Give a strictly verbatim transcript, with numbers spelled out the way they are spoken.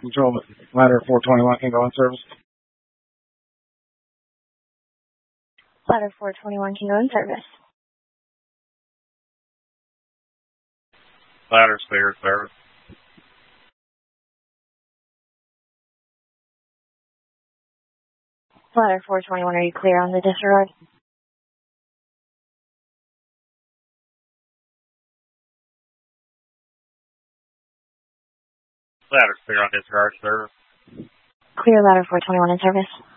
Control, ladder four twenty-one can go in service. Ladder four twenty-one can go in service. Ladder's clear, service. Ladder four twenty-one, are you clear on the disregard? Ladder's clear on disregard, service. Clear ladder four twenty-one in service.